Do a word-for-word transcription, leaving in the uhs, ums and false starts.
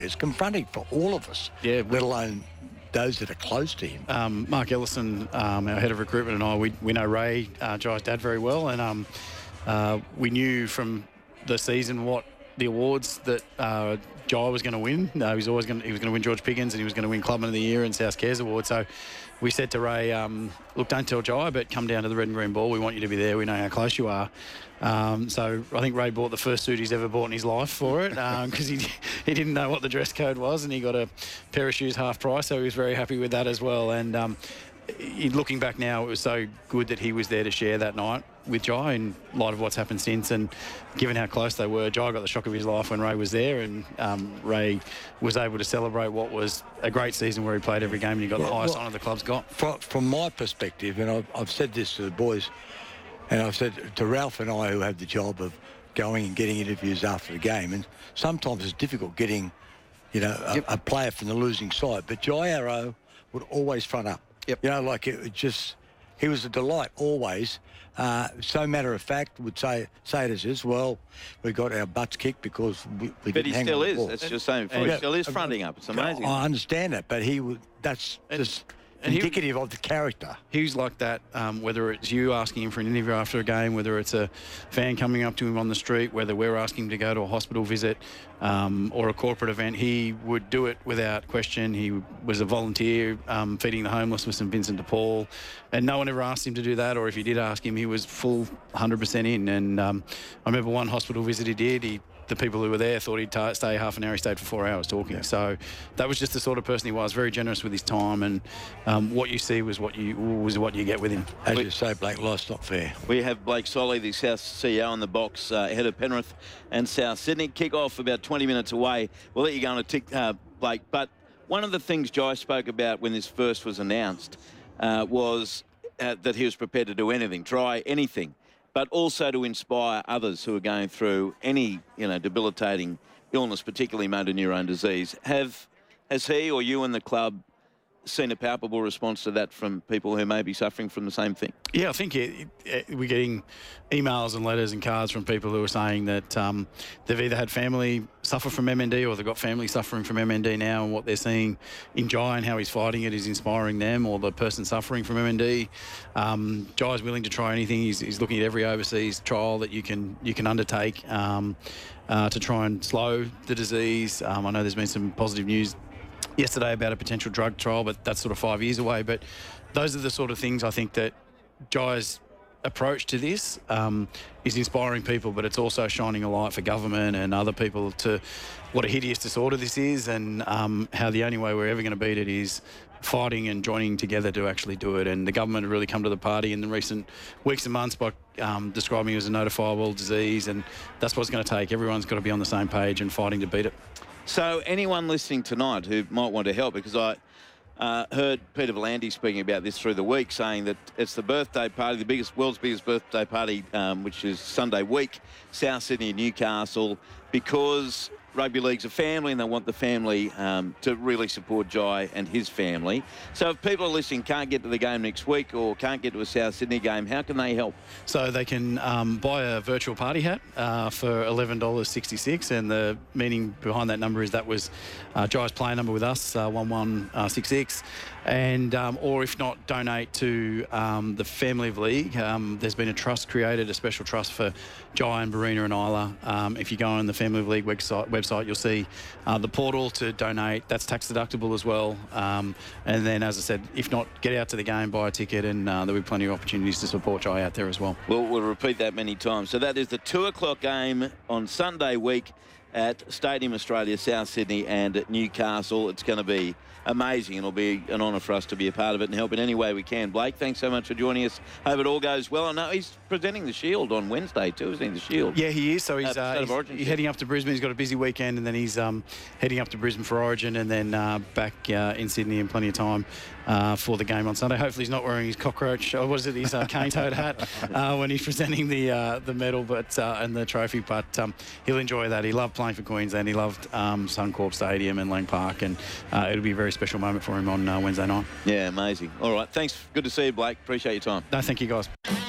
It's confronting for all of us, Yeah, let alone those that are close to him. Um, Mark Ellison, um, our head of recruitment, and I, we, we know Ray, uh, Jai's dad, very well, and um, uh, we knew from the season what the awards that uh, Jai was going to win. Uh, he was always going he was going to win George Piggins, and he was going to win Clubman of the Year and South Cares Award. So we said to Ray, um, look, don't tell Jai, but come down to the red and green ball. We want you to be there. We know how close you are. Um, so I think Ray bought the first suit he's ever bought in his life for it because um, he he didn't know what the dress code was, and he got a pair of shoes half price, so he was very happy with that as well. And um, he, looking back now, it was so good that he was there to share that night with Jai in light of what's happened since, and given how close they were, Jai got the shock of his life when Ray was there, and um, Ray was able to celebrate what was a great season where he played every game and he got yeah, the highest well, honour the club's got. From, from my perspective, and I've, I've said this to the boys, and I've said to Ralph and I, who have the job of going and getting interviews after the game, and sometimes it's difficult getting, you know, a, yep. a player from the losing side, but Jai Arrow would always front up. Yep. You know, like it, it just, he was a delight always. Uh, so matter of fact, would say say it as is. Well, we got our butts kicked because we, we but didn't he hang still on the is. ball. That's just saying. He yeah, still is fronting up. It's amazing. I understand that, but he would. That's and, just and indicative he, of the character. He was like that. Um, whether it's you asking him for an interview after a game, whether it's a fan coming up to him on the street, whether we're asking him to go to a hospital visit um, or a corporate event, he would do it without question. He was a volunteer um, feeding the homeless with St Vincent de Paul, and no one ever asked him to do that. Or if you did ask him, he was full one hundred percent in. And um, I remember one hospital visit he did. He the people who were there thought he'd t- stay half an hour. He stayed for four hours talking. Yeah. So that was just the sort of person he was. Very generous with his time, and um, what you see was what you was what you get with him. As we, you say, Blake, life's not fair. We have Blake Solly, the South C E O, on the box, uh, head of Penrith and South Sydney. Kick off about twenty minutes away. We'll let you go on a tick, uh, Blake. But one of the things Jai spoke about when this first was announced uh, was uh, that he was prepared to do anything, try anything, but also to inspire others who are going through any, you know, debilitating illness, particularly motor neurone disease. Have, has he or you and the club seen a palpable response to that from people who may be suffering from the same thing? Yeah, I think it, it, we're getting emails and letters and cards from people who are saying that um, they've either had family suffer from M N D or they've got family suffering from M N D now, and what they're seeing in Jai and how he's fighting it is inspiring them, or the person suffering from M N D. Um, Jai's willing to try anything. He's, he's looking at every overseas trial that you can you can undertake um, uh, to try and slow the disease. Um, I know there's been some positive news yesterday about a potential drug trial, but that's sort of five years away. But those are the sort of things I think that Jai's approach to this um, is inspiring people, but it's also shining a light for government and other people to what a hideous disorder this is, and um, how the only way we're ever going to beat it is fighting and joining together to actually do it. And the government have really come to the party in the recent weeks and months by um, describing it as a notifiable disease, and that's what it's going to take. Everyone's got to be on the same page and fighting to beat it. So anyone listening tonight who might want to help, because I uh, heard Peter V'landys speaking about this through the week, saying that it's the birthday party, the biggest, world's biggest birthday party, um, which is Sunday week, South Sydney and Newcastle, because rugby league's a family and they want the family um, to really support Jai and his family. So if people are listening can't get to the game next week or can't get to a South Sydney game, how can they help? So they can um, buy a virtual party hat uh, for eleven dollars sixty-six, and the meaning behind that number is that was uh, Jai's player number with us, uh, one one six six. And um, or if not, donate to um, the Family of League. Um, there's been a trust created, a special trust for Jai and Barina and Isla. Um, if you go on the Family of League website, website you'll see uh, the portal to donate. That's tax deductible as well. Um, and then, as I said, if not, get out to the game, buy a ticket, and uh, there'll be plenty of opportunities to support Jai out there as well. We'll, we'll repeat that many times. So that is the two o'clock game on Sunday week at Stadium Australia, South Sydney and at Newcastle. It's going to be amazing. It'll be an honour for us to be a part of it and help in any way we can. Blake, thanks so much for joining us. Hope it all goes well. I know he's presenting the Shield on Wednesday too, isn't he? The Shield. Yeah, he is. So he's, uh, uh, he's, Origin, he's yeah. heading up to Brisbane. He's got a busy weekend, and then he's um, heading up to Brisbane for Origin, and then uh, back uh, in Sydney in plenty of time uh, for the game on Sunday. Hopefully he's not wearing his cockroach, or what is it, his uh, cane-toed hat uh, when he's presenting the uh, the medal but uh, and the trophy. But um, he'll enjoy that. He loved playing for Queensland. He loved um, Suncorp Stadium and Lang Park, and uh, it'll be a very special moment for him on uh, Wednesday night. Yeah, amazing. All right, thanks. Good to see you, Blake. Appreciate your time. No, thank you, guys.